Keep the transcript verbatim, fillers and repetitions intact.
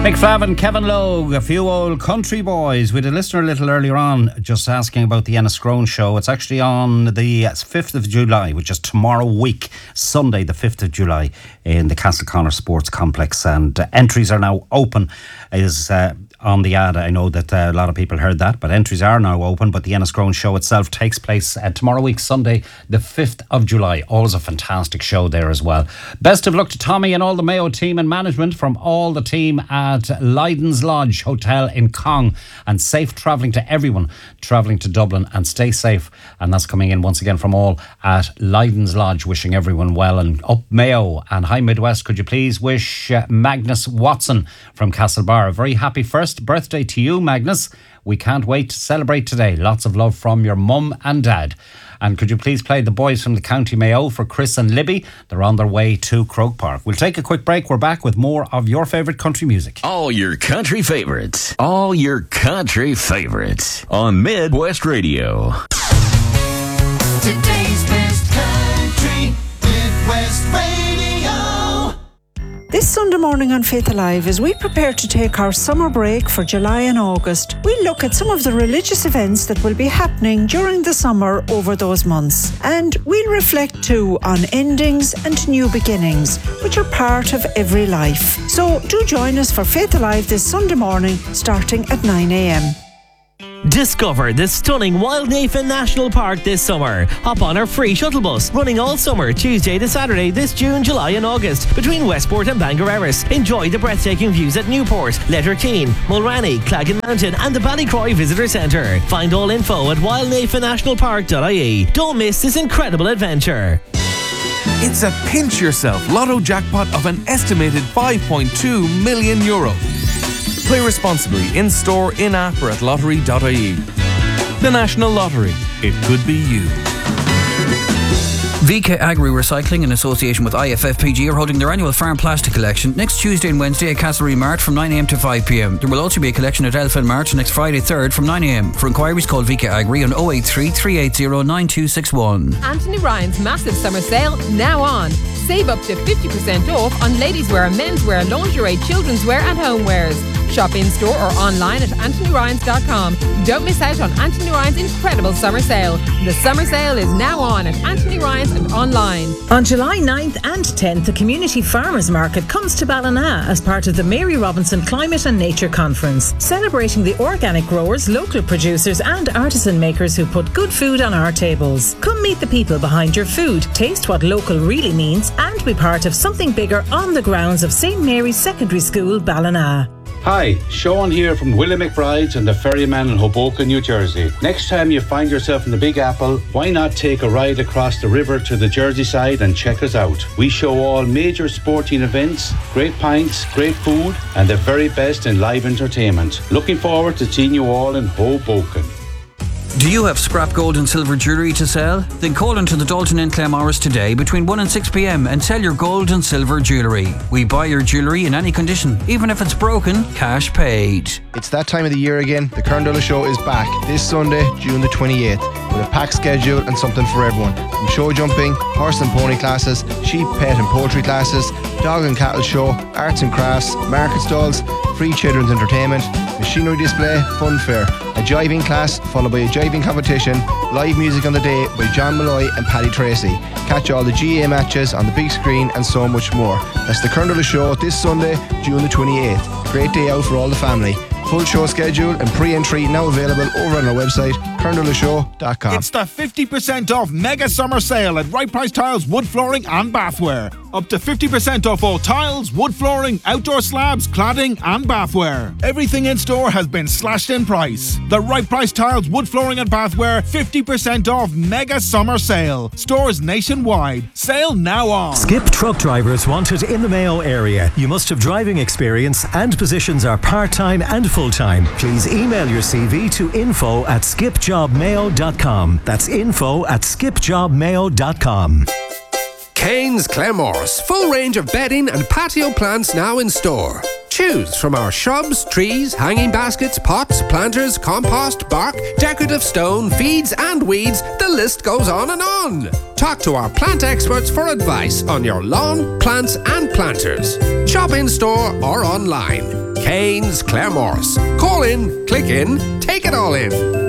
Mick Flavin, Kevin Logue, a few old country boys. We had a listener a little earlier on just asking about the Enniscrone show. It's actually on the fifth of July, which is tomorrow week, Sunday the fifth of July, in the Castleconnor Sports Complex. And uh, entries are now open. Is uh, on the ad. I know that uh, a lot of people heard that, but entries are now open. But the Enniscrone show itself takes place uh, tomorrow week, Sunday the fifth of July. Always a fantastic show there as well. Best of luck to Tommy and all the Mayo team and management from all the team at Lydon's Lodge Hotel in Cong, and safe travelling to everyone travelling to Dublin, and stay safe. And that's coming in once again from all at Lydon's Lodge, wishing everyone well. And up Mayo and High Midwest, could you please wish uh, Magnus Watson from Castlebar a very happy first birthday to you, Magnus. We can't wait to celebrate today. Lots of love from your mum and dad. And could you please play the boys from the County Mayo for Chris and Libby? They're on their way to Croke Park. We'll take a quick break. We're back with more of your favourite country music. All your country favourites. All your country favourites. On Midwest Radio. Today's best country, Midwest Radio. This Sunday morning on Faith Alive, as we prepare to take our summer break for July and August, we'll look at some of the religious events that will be happening during the summer over those months. And we'll reflect too on endings and new beginnings, which are part of every life. So do join us for Faith Alive this Sunday morning, starting at nine a.m. Discover the stunning Wildnafen National Park this summer. Hop on our free shuttle bus, running all summer, Tuesday to Saturday this June, July and August, between Westport and Bangor Erris. Enjoy the breathtaking views at Newport, Letterkeene, Mulranny, Claggan Mountain and the Ballycroy Visitor Centre. Find all info at wildnafen national park dot I E. Don't miss this incredible adventure. It's a pinch yourself lotto jackpot of an estimated five point two million euro. Play responsibly, in-store, in-app or at lottery dot I E. The National Lottery. It could be you. V K Agri Recycling, in association with I F F P G, are holding their annual farm plastic collection next Tuesday and Wednesday at Castlereagh Mart from nine a.m. to five p.m. There will also be a collection at Elfin Mart next Friday third from nine a.m. For inquiries, call V K Agri on oh eight three, three eight zero, nine two six one. Anthony Ryan's massive summer sale now on. Save up to fifty percent off on ladies' wear, men's wear, lingerie, children's wear and homewares. Shop in store or online at anthony ryans dot com. Don't miss out on Anthony Ryan's incredible summer sale. The summer sale is now on at Anthony Ryan's and online. On July ninth and tenth, the Community Farmers Market comes to Ballina as part of the Mary Robinson Climate and Nature Conference, celebrating the organic growers, local producers and artisan makers who put good food on our tables. Come meet the people behind your food, taste what local really means and be part of something bigger on the grounds of Saint Mary's Secondary School, Ballina. Hi, Sean here from Willie McBride's and the Ferryman in Hoboken, New Jersey. Next time you find yourself in the Big Apple, why not take a ride across the river to the Jersey side and check us out? We show all major sporting events, great pints, great food, and the very best in live entertainment. Looking forward to seeing you all in Hoboken. Do you have scrap gold and silver jewellery to sell? Then call into the Dalton in Claremorris today between one and six p.m. and sell your gold and silver jewellery. We buy your jewellery in any condition, even if it's broken, cash paid. It's that time of the year again. The Kern Show is back this Sunday, June the twenty-eighth, with a packed schedule and something for everyone. From show jumping, horse and pony classes, sheep, pet and poultry classes, dog and cattle show, arts and crafts, market stalls, free children's entertainment, machinery display, fun fair, a jiving class followed by a jiving competition, live music on the day by John Malloy and Paddy Tracy. Catch all the G A A matches on the big screen and so much more. That's the Kern Show this Sunday, June the twenty-eighth. Great day out for all the family. Full show schedule and pre-entry now available over on our website, kernel show dot com. It's the fifty percent off mega summer sale at Right Price Tiles, wood flooring and bathware. Up to fifty percent off all tiles, wood flooring, outdoor slabs, cladding and bathware. Everything in store has been slashed in price. The Right Price Tiles, wood flooring and bathware, fifty percent off mega summer sale. Stores nationwide. Sale now on. Skip truck drivers wanted in the Mayo area. You must have driving experience and positions are part-time and full-time. Please email your C V to info at skip job mayo dot com. That's info at skip job mayo dot com. Kane's Claremorris, full range of bedding and patio plants now in store. Choose from our shrubs, trees, hanging baskets, pots, planters, compost, bark, decorative stone, feeds and weeds. The list goes on and on. Talk to our plant experts for advice on your lawn, plants and planters. Shop in store or online. Kane's Claremorris. Call in, click in, take it all in.